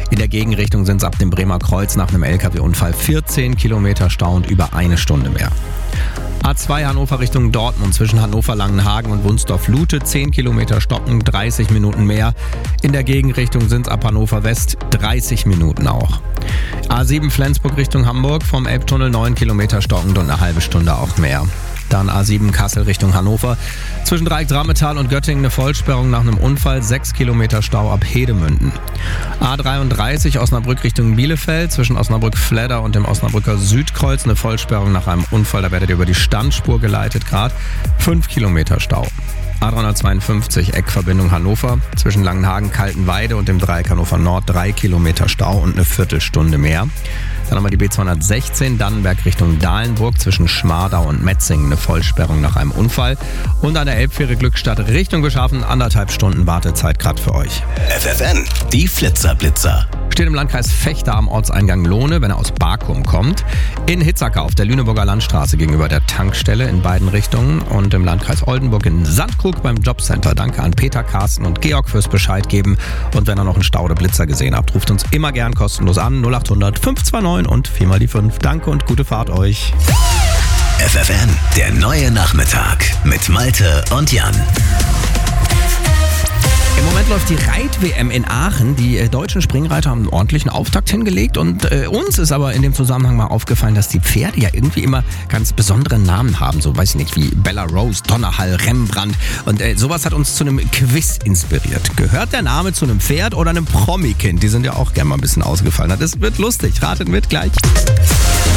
In der Gegenrichtung sind es ab dem Bremer Kreuz nach einem LKW-Unfall 14 Kilometer Stau und über eine Stunde mehr. A2 Hannover Richtung Dortmund zwischen Hannover-Langenhagen und Wunsdorf-Lute 10 Kilometer stocken, 30 Minuten mehr. In der Gegenrichtung sind es ab Hannover West 30 Minuten auch. A7 Flensburg Richtung Hamburg vom Elbtunnel 9 Kilometer stockend und eine halbe Stunde auch mehr. Dann A7 Kassel Richtung Hannover. Zwischen Dreieck-Drametal und Göttingen eine Vollsperrung nach einem Unfall, 6 Kilometer Stau ab Hedemünden. A33 Osnabrück Richtung Bielefeld, zwischen Osnabrück-Fledder und dem Osnabrücker Südkreuz eine Vollsperrung nach einem Unfall, da werdet ihr über die Standspur geleitet, gerade 5 Kilometer Stau. A352 Eckverbindung Hannover, zwischen Langenhagen-Kaltenweide und dem Dreieck Hannover Nord 3 Kilometer Stau und eine Viertelstunde mehr. Dann haben wir die B216 Dannenberg Richtung Dahlenburg, zwischen Schmardau und Metzingen eine Vollsperrung nach einem Unfall. Und an der Elbfähre Glückstadt Richtung Beschaffen 1,5 Stunden Wartezeit gerade für euch. FFN, die Flitzer-Blitzer. Steht im Landkreis Vechta am Ortseingang Lohne, wenn er aus Barkum kommt. In Hitzacker auf der Lüneburger Landstraße gegenüber der Tankstelle in beiden Richtungen. Und im Landkreis Oldenburg in Sandkrug beim Jobcenter. Danke an Peter, Carsten und Georg fürs Bescheid geben. Und wenn ihr noch einen Stau oder Blitzer gesehen habt, ruft uns immer gern kostenlos an. 0800 529 und 4 mal die 5. Danke und gute Fahrt euch. FFN, der neue Nachmittag mit Malte und Jan. Im Moment läuft die Reit-WM in Aachen. Die deutschen Springreiter haben einen ordentlichen Auftakt hingelegt und uns ist aber in dem Zusammenhang mal aufgefallen, dass die Pferde ja irgendwie immer ganz besondere Namen haben. So, weiß ich nicht, wie Bella Rose, Donnerhall, Rembrandt und sowas hat uns zu einem Quiz inspiriert. Gehört der Name zu einem Pferd oder einem Promi-Kind? Die sind ja auch gerne mal ein bisschen ausgefallen. Das wird lustig. Ratet mit gleich.